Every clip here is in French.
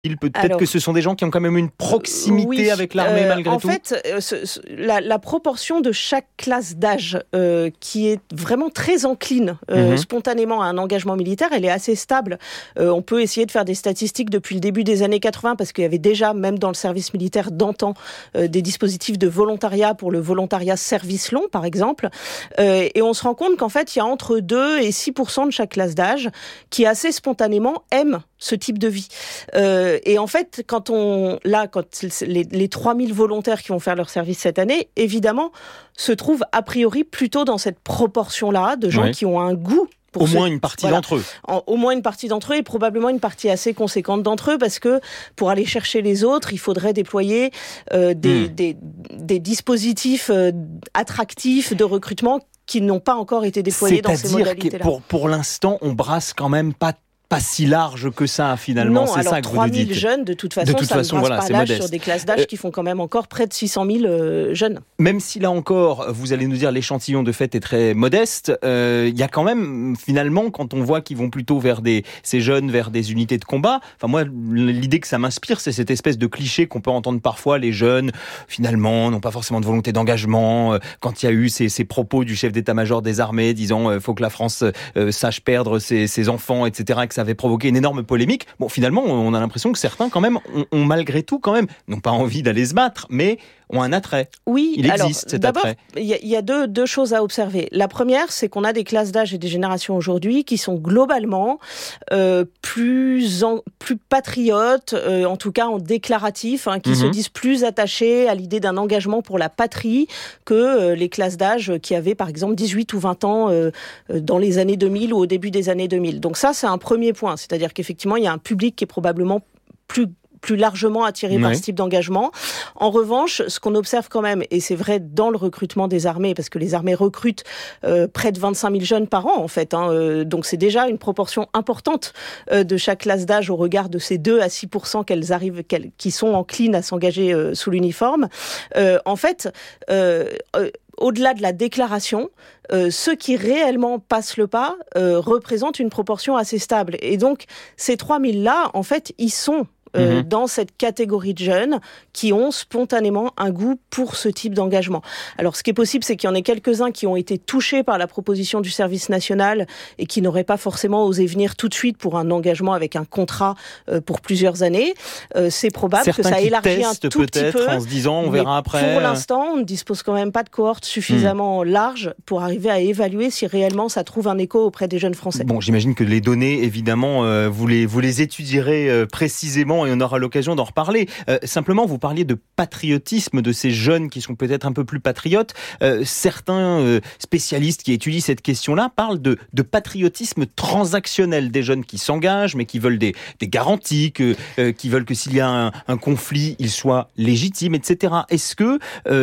Peut-être que ce sont des gens qui ont quand même une proximité avec l'armée malgré tout. En fait, la proportion de chaque classe d'âge qui est vraiment très encline spontanément à un engagement militaire, elle est assez stable. On peut essayer de faire des statistiques depuis le début des années 80 parce qu'il y avait déjà, même dans le service militaire d'antan, des dispositifs de volontariat pour le volontariat service long, par exemple. Et on se rend compte qu'en fait, il y a entre 2 et 6% de chaque classe d'âge qui assez spontanément aiment ce type de vie. Et en fait, quand les 3000 volontaires qui vont faire leur service cette année, évidemment, se trouvent a priori plutôt dans cette proportion-là de gens qui ont un goût. Au moins une partie d'entre eux. Au moins une partie d'entre eux et probablement une partie assez conséquente d'entre eux parce que pour aller chercher les autres, il faudrait déployer des dispositifs attractifs de recrutement qui n'ont pas encore été déployés dans ces modalités-là. C'est-à-dire que pour l'instant, on brasse quand même pas si large que ça, finalement. Non, c'est alors ça que 3000 jeunes, de toute façon, ça ne brasse pas l'âge sur des classes d'âge qui font quand même encore près de 600 000 jeunes. Même si là encore, vous allez nous dire, l'échantillon de fait est très modeste, il y a quand même, finalement, quand on voit qu'ils vont plutôt vers ces jeunes, vers des unités de combat, enfin moi, l'idée que ça m'inspire, c'est cette espèce de cliché qu'on peut entendre parfois, les jeunes, finalement, n'ont pas forcément de volonté d'engagement. Quand il y a eu ces propos du chef d'état-major des armées disant faut que la France sache perdre ses enfants, etc., que ça avait provoqué une énorme polémique. Bon, finalement, on a l'impression que certains, quand même, ont malgré tout, quand même, n'ont pas envie d'aller se battre, mais ont un attrait. Oui, il existe cet attrait. Il y a deux choses à observer. La première, c'est qu'on a des classes d'âge et des générations aujourd'hui qui sont globalement plus patriotes, en tout cas en déclaratif, qui se disent plus attachés à l'idée d'un engagement pour la patrie que les classes d'âge qui avaient, par exemple, 18 ou 20 ans dans les années 2000 ou au début des années 2000. Donc ça, c'est un premier point. C'est-à-dire qu'effectivement, il y a un public qui est probablement plus largement attiré par ce type d'engagement. En revanche, ce qu'on observe quand même, et c'est vrai dans le recrutement des armées, parce que les armées recrutent près de 25 000 jeunes par an, en fait. Donc c'est déjà une proportion importante de chaque classe d'âge au regard de ces 2 à 6% qui sont enclines à s'engager sous l'uniforme. En fait, au-delà de la déclaration, ceux qui réellement passent le pas représentent une proportion assez stable. Et donc, ces 3000-là, en fait, ils sont dans cette catégorie de jeunes qui ont spontanément un goût pour ce type d'engagement. Alors, ce qui est possible, c'est qu'il y en ait quelques-uns qui ont été touchés par la proposition du service national et qui n'auraient pas forcément osé venir tout de suite pour un engagement avec un contrat pour plusieurs années. C'est probable que ça élargit un tout petit peu. En se disant, on verra après. Pour l'instant, on ne dispose quand même pas de cohorte suffisamment large pour arriver à évaluer si réellement ça trouve un écho auprès des jeunes Français. Bon, j'imagine que les données, évidemment, vous les étudierez précisément et on aura l'occasion d'en reparler. Simplement, vous parliez de patriotisme de ces jeunes qui sont peut-être un peu plus patriotes. Certains spécialistes qui étudient cette question-là parlent de patriotisme transactionnel des jeunes qui s'engagent, mais qui veulent des garanties, qui veulent que s'il y a un conflit, il soit légitime, etc. Est-ce que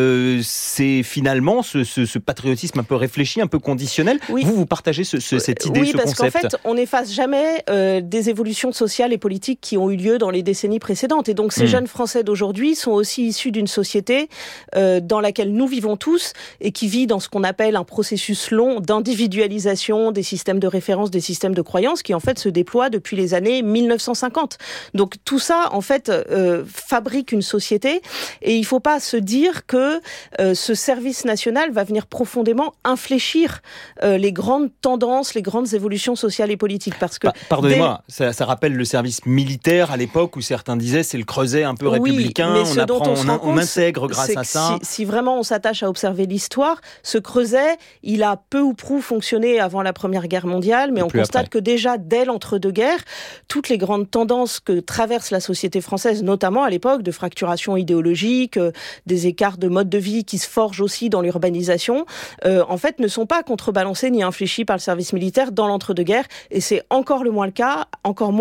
c'est finalement ce patriotisme un peu réfléchi, un peu conditionnel? Vous partagez cette idée, ce concept? Oui, parce qu'en fait, on n'efface jamais des évolutions sociales et politiques qui ont eu lieu dans les décennies précédentes. Et donc, ces jeunes Français d'aujourd'hui sont aussi issus d'une société dans laquelle nous vivons tous et qui vit dans ce qu'on appelle un processus long d'individualisation des systèmes de référence, des systèmes de croyances qui, en fait, se déploient depuis les années 1950. Donc, tout ça, en fait, fabrique une société et il ne faut pas se dire que ce service national va venir profondément infléchir les grandes tendances, les grandes évolutions sociales et politiques. Parce que pardonnez-moi, ça rappelle le service militaire à l'époque où certains disaient c'est le creuset un peu républicain, on intègre grâce à ça. Si vraiment on s'attache à observer l'histoire, ce creuset, il a peu ou prou fonctionné avant la Première Guerre mondiale, mais on constate que déjà dès l'entre-deux-guerres, toutes les grandes tendances que traverse la société française, notamment à l'époque, de fracturation idéologique, des écarts de mode de vie qui se forgent aussi dans l'urbanisation, en fait ne sont pas contrebalancés ni infléchis par le service militaire dans l'entre-deux-guerres, et c'est encore moins le cas,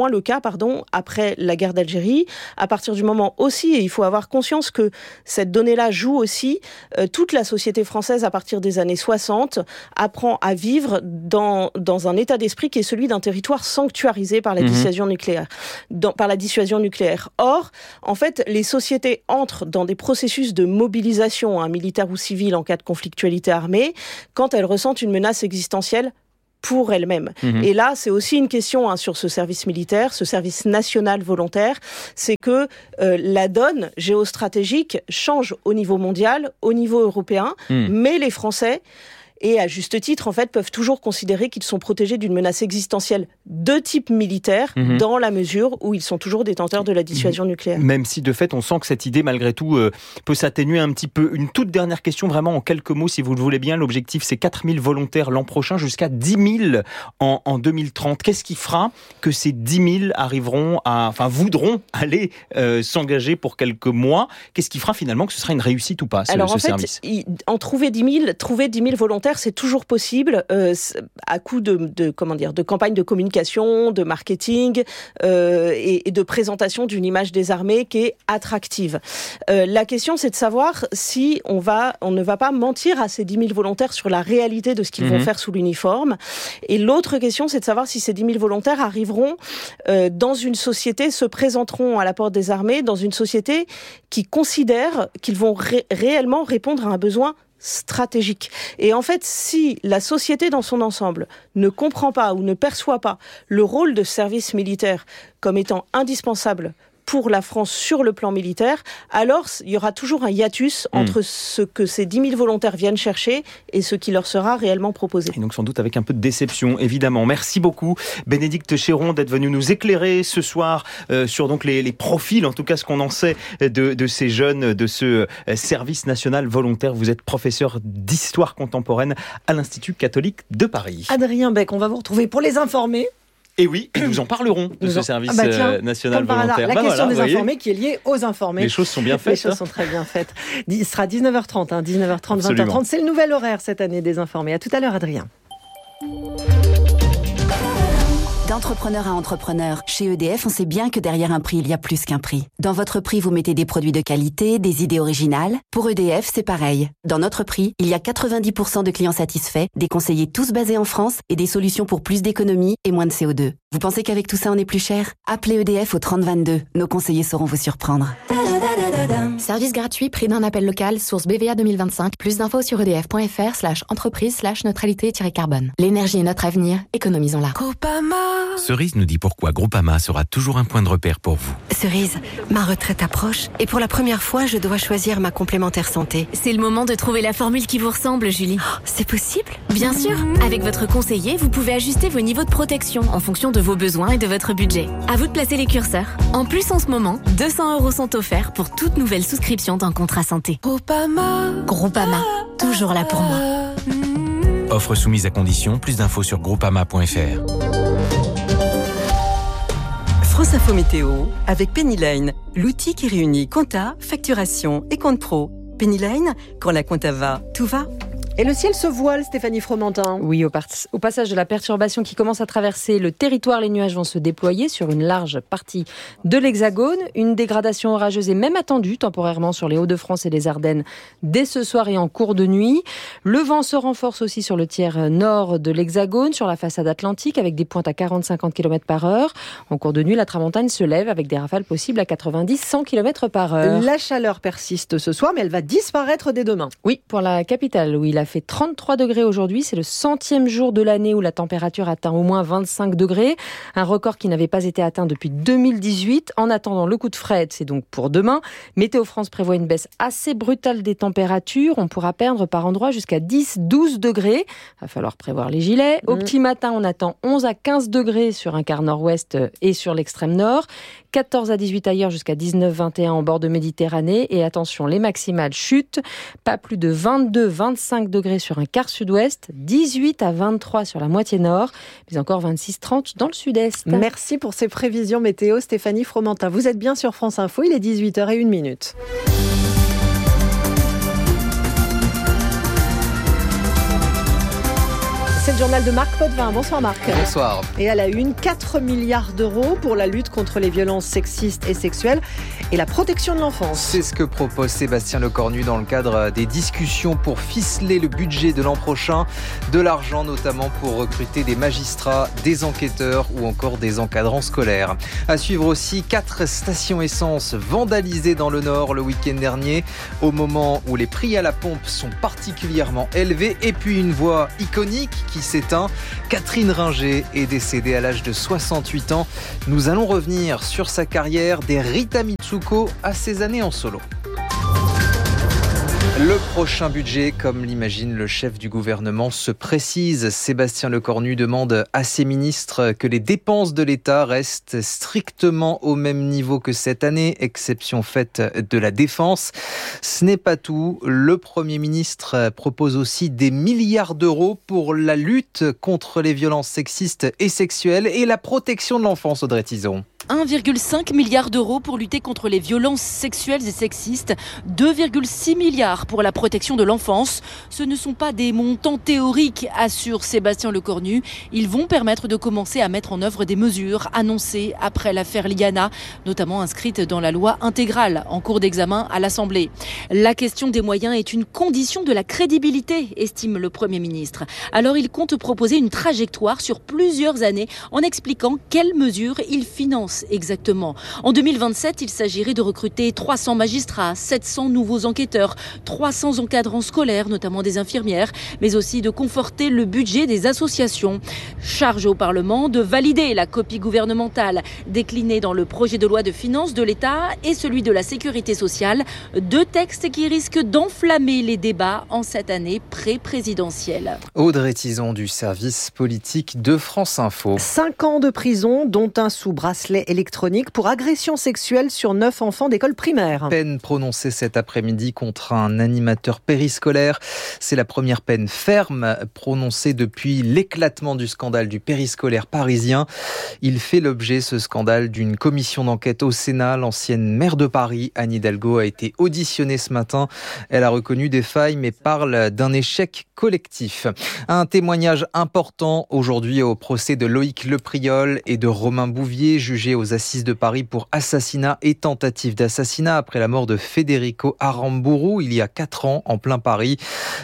après la guerre d'Algérie, à partir du moment aussi, et il faut avoir conscience que cette donnée-là joue aussi, toute la société française à partir des années 60 apprend à vivre dans un état d'esprit qui est celui d'un territoire sanctuarisé par la dissuasion nucléaire. Or, en fait, les sociétés entrent dans des processus de mobilisation, militaire ou civile, en cas de conflictualité armée, quand elles ressentent une menace existentielle pour elles-mêmes. Et là, c'est aussi une question sur ce service militaire, ce service national volontaire, c'est que la donne géostratégique change au niveau mondial, au niveau européen, mais les Français, et à juste titre, en fait, peuvent toujours considérer qu'ils sont protégés d'une menace existentielle de type militaire, dans la mesure où ils sont toujours détenteurs de la dissuasion nucléaire. Même si, de fait, on sent que cette idée, malgré tout, peut s'atténuer un petit peu. Une toute dernière question, vraiment en quelques mots, si vous le voulez bien. L'objectif, c'est 4000 volontaires l'an prochain, jusqu'à 10 000 en 2030. Qu'est-ce qui fera que ces 10 000 voudront aller s'engager pour quelques mois? Qu'est-ce qui fera finalement que ce sera une réussite ou pas, ce service? Trouver 10 000 volontaires, c'est toujours possible à coup de campagne de communication, de marketing et de présentation d'une image des armées qui est attractive. La question, c'est de savoir si on ne va pas mentir à ces 10 000 volontaires sur la réalité de ce qu'ils vont faire sous l'uniforme. Et l'autre question, c'est de savoir si ces 10 000 volontaires arriveront dans une société, se présenteront à la porte des armées, dans une société qui considère qu'ils vont réellement répondre à un besoin stratégique. Et en fait, si la société dans son ensemble ne comprend pas ou ne perçoit pas le rôle de service militaire comme étant indispensable pour la France sur le plan militaire, alors il y aura toujours un hiatus entre ce que ces 10 000 volontaires viennent chercher et ce qui leur sera réellement proposé. Et donc sans doute avec un peu de déception, évidemment. Merci beaucoup, Bénédicte Chéron, d'être venue nous éclairer ce soir sur donc les profils, en tout cas ce qu'on en sait de ces jeunes, de ce service national volontaire. Vous êtes professeur d'histoire contemporaine à l'Institut catholique de Paris. Adrien Beck, on va vous retrouver pour les informer. Et oui, nous en parlerons de ce service national volontaire. La question des informés qui est liée aux informés. Les choses sont bien faites. Les choses sont très bien faites. Il sera 19h30, 19h30, 20h30. C'est le nouvel horaire cette année des informés. À tout à l'heure, Adrien. D'entrepreneur à entrepreneur, chez EDF, on sait bien que derrière un prix, il y a plus qu'un prix. Dans votre prix, vous mettez des produits de qualité, des idées originales. Pour EDF, c'est pareil. Dans notre prix, il y a 90% de clients satisfaits, des conseillers tous basés en France et des solutions pour plus d'économie et moins de CO2. Vous pensez qu'avec tout ça, on est plus cher? Appelez EDF au 3022. Nos conseillers sauront vous surprendre. Service gratuit, prix d'un appel local, source BVA 2025. Plus d'infos sur edf.fr/entreprise/neutralité-carbone. L'énergie est notre avenir, économisons-la. Cerise nous dit pourquoi Groupama sera toujours un point de repère pour vous. Cerise, ma retraite approche et pour la première fois, je dois choisir ma complémentaire santé. C'est le moment de trouver la formule qui vous ressemble, Julie. Oh, c'est possible? Bien sûr. Avec votre conseiller, vous pouvez ajuster vos niveaux de protection en fonction de vos besoins et de votre budget. À vous de placer les curseurs. En plus, en ce moment, 200 € sont offerts pour toute nouvelle souscription d'un contrat santé. Groupama, toujours là pour moi. Offre soumise à condition, plus d'infos sur groupama.fr. France Info Météo avec Pennyline, l'outil qui réunit compta, facturation et compte pro. Pennyline, quand la compta va, tout va. Et le ciel se voile, Stéphanie Fromentin. Oui, au passage de la perturbation qui commence à traverser le territoire, les nuages vont se déployer sur une large partie de l'Hexagone. Une dégradation orageuse est même attendue temporairement sur les Hauts-de-France et les Ardennes dès ce soir et en cours de nuit. Le vent se renforce aussi sur le tiers nord de l'Hexagone, sur la façade atlantique, avec des pointes à 40-50 km/h. En cours de nuit, la tramontane se lève avec des rafales possibles à 90-100 km/h. La chaleur persiste ce soir, mais elle va disparaître dès demain. Oui, pour la capitale, où il a fait 33 degrés aujourd'hui. C'est le 100e jour de l'année où la température atteint au moins 25 degrés. Un record qui n'avait pas été atteint depuis 2018. En attendant le coup de fret, c'est donc pour demain. Météo France prévoit une baisse assez brutale des températures. On pourra perdre par endroits jusqu'à 10-12 degrés. Il va falloir prévoir les gilets. Au petit matin, on attend 11 à 15 degrés sur un quart nord-ouest et sur l'extrême nord. 14 à 18 ailleurs, jusqu'à 19-21 en bord de Méditerranée. Et attention, les maximales chutent. Pas plus de 22-25 degrés sur un quart sud-ouest, 18 à 23 sur la moitié nord, mais encore 26-30 dans le sud-est. Merci pour ces prévisions météo, Stéphanie Fromentin. Vous êtes bien sur France Info, il est 18h01. C'est le journal de Marc Potvin. Bonsoir Marc. Bonsoir. Et à la une, 4 milliards d'euros pour la lutte contre les violences sexistes et sexuelles et la protection de l'enfance. C'est ce que propose Sébastien Lecornu dans le cadre des discussions pour ficeler le budget de l'an prochain. De l'argent notamment pour recruter des magistrats, des enquêteurs ou encore des encadrants scolaires. À suivre aussi 4 stations essence vandalisées dans le Nord le week-end dernier, au moment où les prix à la pompe sont particulièrement élevés. Et puis une voix iconique qui s'éteint. Catherine Ringer est décédée à l'âge de 68 ans. Nous allons revenir sur sa carrière des Rita Mitsuko à ses années en solo. Le prochain budget, comme l'imagine le chef du gouvernement, se précise. Sébastien Lecornu demande à ses ministres que les dépenses de l'État restent strictement au même niveau que cette année, exception faite de la défense. Ce n'est pas tout. Le Premier ministre propose aussi des milliards d'euros pour la lutte contre les violences sexistes et sexuelles et la protection de l'enfance, Audrey Tizon. 1,5 milliard d'euros pour lutter contre les violences sexuelles et sexistes, 2,6 milliards pour la protection de l'enfance. Ce ne sont pas des montants théoriques, assure Sébastien Lecornu. Ils vont permettre de commencer à mettre en œuvre des mesures annoncées après l'affaire Liana, notamment inscrites dans la loi intégrale en cours d'examen à l'Assemblée. La question des moyens est une condition de la crédibilité, estime le Premier ministre. Alors il compte proposer une trajectoire sur plusieurs années en expliquant quelles mesures il finance exactement. En 2027, il s'agirait de recruter 300 magistrats, 700 nouveaux enquêteurs, 300 encadrants scolaires, notamment des infirmières, mais aussi de conforter le budget des associations. Charge au Parlement de valider la copie gouvernementale déclinée dans le projet de loi de finances de l'État et celui de la sécurité sociale, deux textes qui risquent d'enflammer les débats en cette année pré-présidentielle. Audrey Tizon du service politique de France Info. 5 ans de prison, dont un sous bracelet électronique pour agression sexuelle sur 9 enfants d'école primaire. Peine prononcée cet après-midi contre un animateur périscolaire. C'est la première peine ferme prononcée depuis l'éclatement du scandale du périscolaire parisien. Il fait l'objet, ce scandale, d'une commission d'enquête au Sénat. L'ancienne maire de Paris, Anne Hidalgo, a été auditionnée ce matin. Elle a reconnu des failles mais parle d'un échec collectif. Un témoignage important aujourd'hui au procès de Loïc Lepriol et de Romain Bouvier, jugés aux assises de Paris pour assassinat et tentative d'assassinat après la mort de Federico Aramburu il y a 4 ans en plein Paris.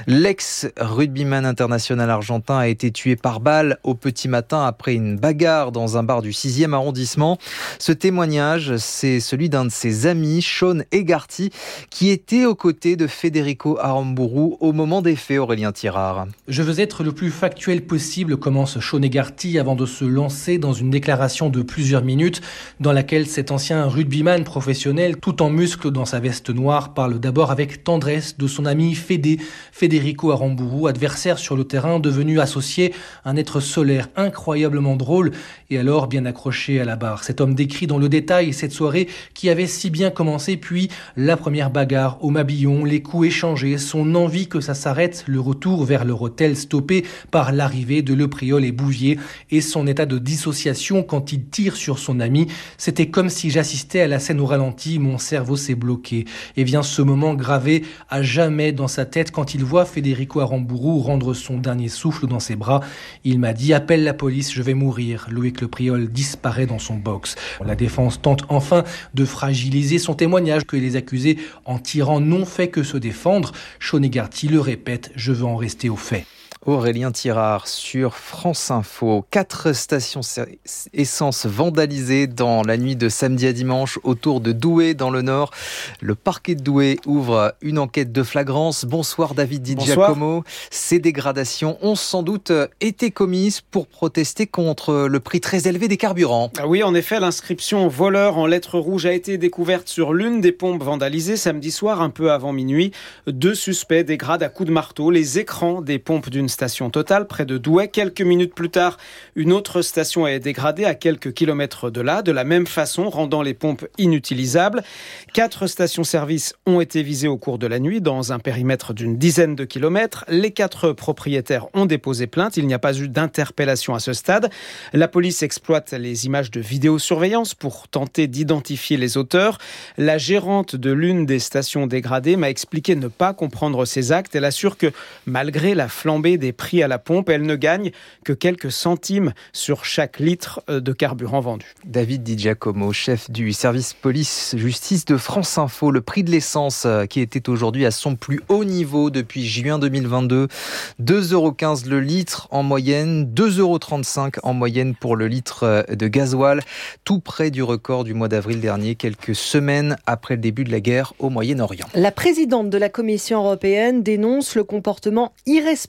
L'ex-rugbyman international argentin a été tué par balle au petit matin après une bagarre dans un bar du 6e arrondissement. Ce témoignage, c'est celui d'un de ses amis, Sean Egarty, qui était aux côtés de Federico Aramburu au moment des faits, Aurélien Tirard. Je veux être le plus factuel possible, commence Sean Egarty avant de se lancer dans une déclaration de plusieurs minutes dans laquelle cet ancien rugbyman professionnel, tout en muscles dans sa veste noire, parle d'abord avec tendresse de son ami Federico Aramburu, adversaire sur le terrain, devenu associé, un être solaire incroyablement drôle et alors bien accroché à la barre. Cet homme décrit dans le détail cette soirée qui avait si bien commencé, puis la première bagarre au Mabillon, les coups échangés, son envie que ça s'arrête, le retour vers leur hôtel stoppé par l'arrivée de Lepriol et Bouvier et son état de dissociation quand il tire sur son ami. C'était comme si j'assistais à la scène au ralenti, mon cerveau s'est bloqué. Et vient ce moment gravé à jamais dans sa tête quand il voit Federico Aramburu rendre son dernier souffle dans ses bras. Il m'a dit « Appelle la police, je vais mourir ». Loïc Lepriol disparaît dans son box. La défense tente enfin de fragiliser son témoignage que les accusés en tirant n'ont fait que se défendre. Sean Egarty le répète « Je veux en rester aux faits ». Aurélien Tirard sur France Info. 4 stations essence vandalisées dans la nuit de samedi à dimanche autour de Douai dans le Nord. Le parquet de Douai ouvre une enquête de flagrance. Bonsoir David Di Giacomo. Ces dégradations ont sans doute été commises pour protester contre le prix très élevé des carburants. Ah oui, en effet, l'inscription voleur en lettres rouges a été découverte sur l'une des pompes vandalisées samedi soir, un peu avant minuit. 2 suspects dégradent à coups de marteau les écrans des pompes d'une station Total près de Douai. Quelques minutes plus tard, une autre station est dégradée à quelques kilomètres de là, de la même façon, rendant les pompes inutilisables. 4 stations-service ont été visées au cours de la nuit, dans un périmètre d'une dizaine de kilomètres. Les 4 propriétaires ont déposé plainte. Il n'y a pas eu d'interpellation à ce stade. La police exploite les images de vidéosurveillance pour tenter d'identifier les auteurs. La gérante de l'une des stations dégradées m'a expliqué ne pas comprendre ces actes. Elle assure que, malgré la flambée des prix à la pompe, elle ne gagne que quelques centimes sur chaque litre de carburant vendu. David Di Giacomo, chef du service police-justice de France Info. Le prix de l'essence qui était aujourd'hui à son plus haut niveau depuis juin 2022. 2,15 € le litre en moyenne, 2,35 € en moyenne pour le litre de gasoil. Tout près du record du mois d'avril dernier, quelques semaines après le début de la guerre au Moyen-Orient. La présidente de la Commission européenne dénonce le comportement irresponsable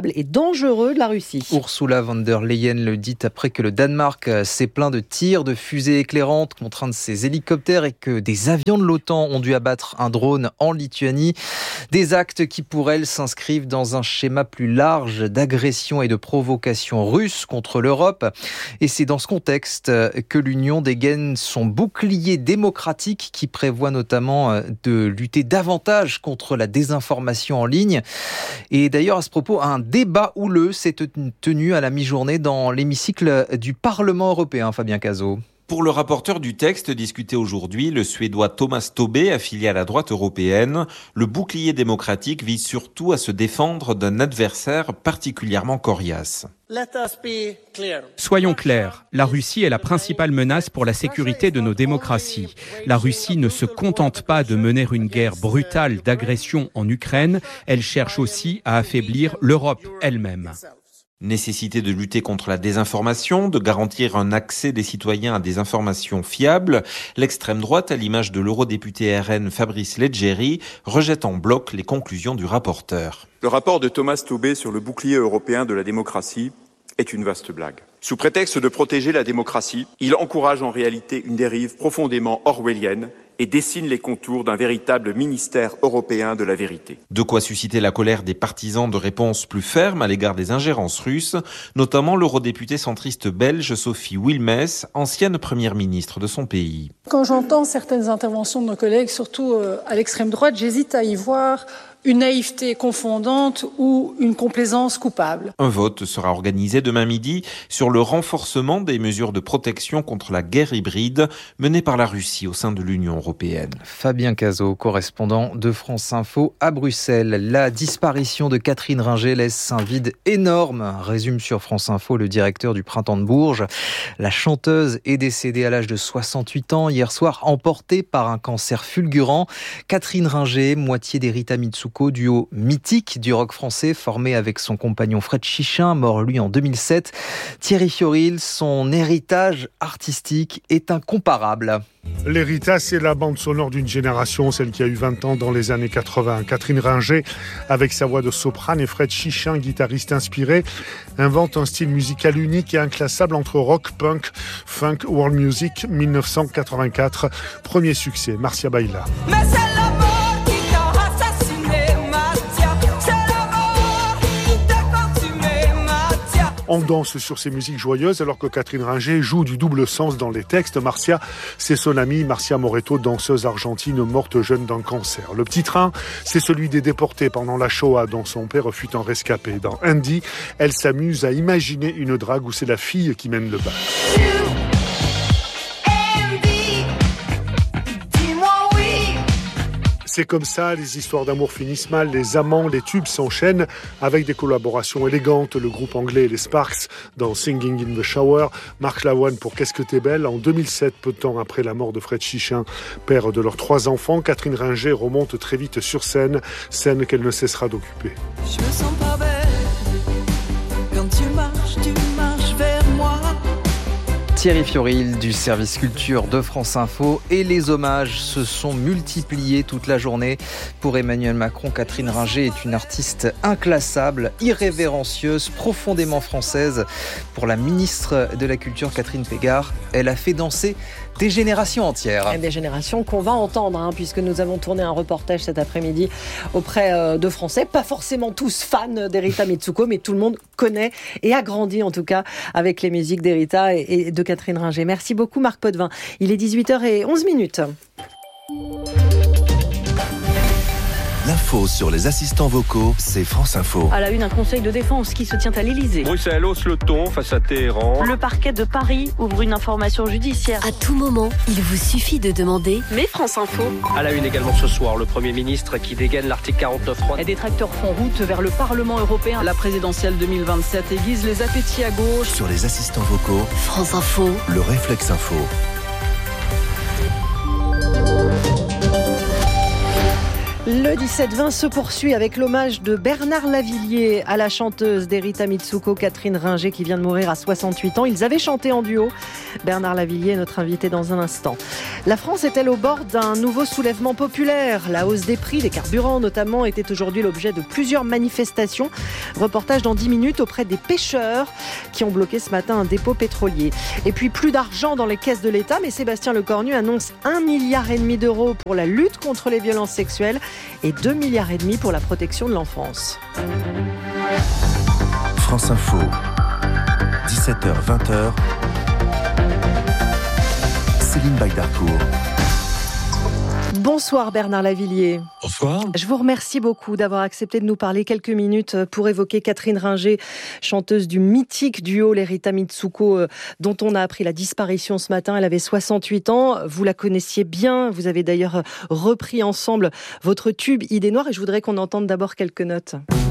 irréprochable et dangereux de la Russie. Ursula von der Leyen le dit après que le Danemark s'est plaint de tirs de fusées éclairantes contre un de ses hélicoptères et que des avions de l'OTAN ont dû abattre un drone en Lituanie. Des actes qui, pour elle, s'inscrivent dans un schéma plus large d'agression et de provocation russe contre l'Europe. Et c'est dans ce contexte que l'Union dégaine son bouclier démocratique qui prévoit notamment de lutter davantage contre la désinformation en ligne. Et d'ailleurs, à ce propos, un débat houleux s'est tenu à la mi-journée dans l'hémicycle du Parlement européen, Fabien Cazot. Pour le rapporteur du texte discuté aujourd'hui, le Suédois Thomas Tobé, affilié à la droite européenne, le bouclier démocratique vise surtout à se défendre d'un adversaire particulièrement coriace. Soyons clairs, la Russie est la principale menace pour la sécurité de nos démocraties. La Russie ne se contente pas de mener une guerre brutale d'agression en Ukraine, elle cherche aussi à affaiblir l'Europe elle-même. Nécessité de lutter contre la désinformation, de garantir un accès des citoyens à des informations fiables, l'extrême droite, à l'image de l'eurodéputé RN Fabrice Leggeri, rejette en bloc les conclusions du rapporteur. Le rapport de Thomas Tobé sur le bouclier européen de la démocratie est une vaste blague. Sous prétexte de protéger la démocratie, il encourage en réalité une dérive profondément orwellienne et dessine les contours d'un véritable ministère européen de la vérité. De quoi susciter la colère des partisans de réponses plus fermes à l'égard des ingérences russes, notamment l'eurodéputée centriste belge Sophie Wilmès, ancienne première ministre de son pays. Quand j'entends certaines interventions de nos collègues, surtout à l'extrême droite, j'hésite à y voir une naïveté confondante ou une complaisance coupable. Un vote sera organisé demain midi sur le renforcement des mesures de protection contre la guerre hybride menée par la Russie au sein de l'Union européenne. Fabien Cazot, correspondant de France Info à Bruxelles. La disparition de Catherine Ringer laisse un vide énorme, résume sur France Info le directeur du Printemps de Bourges. La chanteuse est décédée à l'âge de 68 ans hier soir, emportée par un cancer fulgurant. Catherine Ringer, moitié des Rita Mitsuko, duo mythique du rock français formé avec son compagnon Fred Chichin, mort lui en 2007. Thierry Fioril, son héritage artistique est incomparable. L'héritage, c'est la bande sonore d'une génération, celle qui a eu 20 ans dans les années 80. Catherine Ringer, avec sa voix de soprane, et Fred Chichin, guitariste inspiré, invente un style musical unique et inclassable entre rock, punk, funk, world music. 1984, premier succès, Marcia Baila. On danse sur ces musiques joyeuses alors que Catherine Ringer joue du double sens dans les textes. Marcia, c'est son amie Marcia Moreto, danseuse argentine morte jeune d'un cancer. Le petit train, c'est celui des déportés pendant la Shoah dont son père fut un rescapé. Dans Andy, elle s'amuse à imaginer une drague où c'est la fille qui mène le bal. C'est comme ça, les histoires d'amour finissent mal, les amants, les tubes s'enchaînent avec des collaborations élégantes. Le groupe anglais les Sparks dans Singing in the Shower, Marc Lavoine pour Qu'est-ce que t'es belle. En 2007, peu de temps après la mort de Fred Chichin, père de leurs 3 enfants, Catherine Ringer remonte très vite sur scène qu'elle ne cessera d'occuper. Je me sens pas belle quand tu marches vers moi. Thierry Fioril du service culture de France Info et les hommages se sont multipliés toute la journée. Pour Emmanuel Macron, Catherine Ringer est une artiste inclassable, irrévérencieuse, profondément française. Pour la ministre de la Culture, Catherine Pégard, elle a fait danser des générations entières. Et des générations qu'on va entendre, puisque nous avons tourné un reportage cet après-midi auprès de Français, pas forcément tous fans d'Erita Mitsuko, mais tout le monde connaît et a grandi en tout cas avec les musiques d'Erita et de Catherine Ringer. Merci beaucoup Marc Potvin. Il est 18h11. L'info sur les assistants vocaux, c'est France Info. À la une, un conseil de défense qui se tient à l'Elysée. Bruxelles hausse le ton face à Téhéran. Le parquet de Paris ouvre une information judiciaire. À tout moment, il vous suffit de demander « Mais France Info ». À la une également ce soir, le Premier ministre qui dégaine l'article 49.3. Et des tracteurs font route vers le Parlement européen. La présidentielle 2027 aiguise les appétits à gauche. Sur les assistants vocaux, France Info, le réflexe info. Le 17-20 se poursuit avec l'hommage de Bernard Lavilliers à la chanteuse d'Erita Mitsuko, Catherine Ringer, qui vient de mourir à 68 ans. Ils avaient chanté en duo. Bernard Lavilliers est notre invité dans un instant. La France est-elle au bord d'un nouveau soulèvement populaire ? La hausse des prix, des carburants notamment, était aujourd'hui l'objet de plusieurs manifestations. Reportage dans 10 minutes auprès des pêcheurs qui ont bloqué ce matin un dépôt pétrolier. Et puis plus d'argent dans les caisses de l'État, mais Sébastien Lecornu annonce 1,5 milliard d'euros pour la lutte contre les violences sexuelles et 2,5 milliards pour la protection de l'enfance. France Info, 17h-20h, Céline Baydarcourt. Bonsoir Bernard Lavilliers. Bonsoir. Je vous remercie beaucoup d'avoir accepté de nous parler quelques minutes pour évoquer Catherine Ringer, chanteuse du mythique duo l'Erita Mitsuko, dont on a appris la disparition ce matin. Elle avait 68 ans. Vous la connaissiez bien. Vous avez d'ailleurs repris ensemble votre tube Idée Noire et je voudrais qu'on entende d'abord quelques notes.